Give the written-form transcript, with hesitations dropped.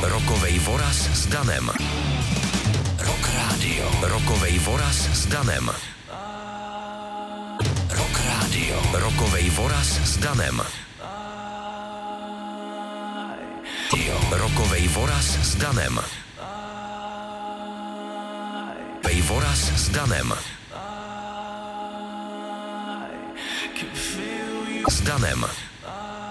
Rokovej voraz s Danem. Rock Radio. Rokovej voraz s Danem. Rock Radio. Rokovej voraz s Danem. Rokovej voraz s Danem. Rokovej voraz s Danem. S Danem.